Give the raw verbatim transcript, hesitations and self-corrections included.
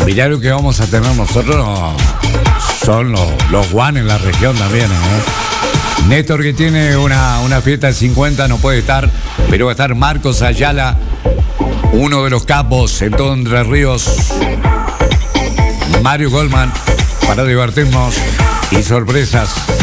Mirá lo que vamos a tener nosotros. Son los, los One en la región también, ¿eh? Néstor, que tiene una, una fiesta de cincuenta, no puede estar, pero va a estar Marcos Ayala, uno de los capos en todo Entre Ríos. Mario Goldman, para divertirnos y sorpresas.